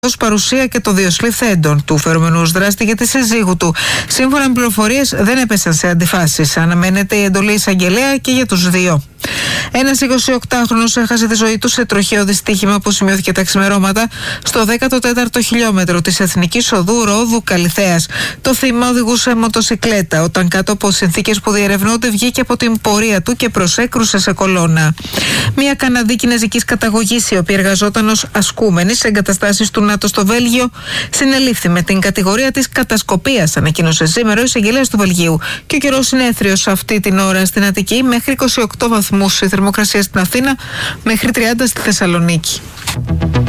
παρουσία και των δύο συλληφθέντων του φερόμενου ως δράστη για τη σύζυγου του. Σύμφωνα με πληροφορίες, δεν έπεσαν σε αντιφάσεις. Αναμένεται η εντολή εισαγγελέα και για τους δύο. Ένας 28χρονος έχασε τη ζωή του σε τροχαίο δυστύχημα που σημειώθηκε τα ξημερώματα στο 14ο χιλιόμετρο της Εθνικής Οδού Ρόδου Καλιθέας. Το θύμα οδηγούσε μοτοσικλέτα όταν κάτω από συνθήκες που διερευνούνται βγήκε από την πορεία του και προσέκρουσε σε κολόνα. Μια Καναδή κινεζικής καταγωγής, η οποία εργαζόταν ως ασκούμενη σε εγκαταστάσεις του ΝΑΤΟ στο Βέλγιο, συνελήφθη με την κατηγορία της κατασκοπίας, ανακοίνωσε σήμερα ο εισαγγελέας του Βελγίου. Και ο καιρός είναι έθριος αυτή την ώρα στην Αττική, μέχρι 28 βαθμούς η θερμοκρασία στην Αθήνα, μέχρι 30 στη Θεσσαλονίκη.